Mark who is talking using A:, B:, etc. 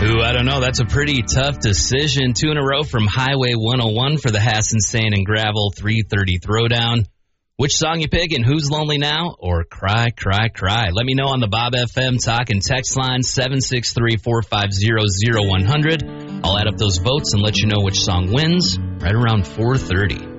A: Ooh, I don't know. That's a pretty tough decision. 2 in a row from Highway 101 for the Hassan Sand and Gravel 330 Throwdown. Which song you pick and Who's Lonely Now or Cry, Cry, Cry? Let me know on the Bob FM talk and text line 763-450-0100. I'll add up those votes and let you know which song wins right around 4:30.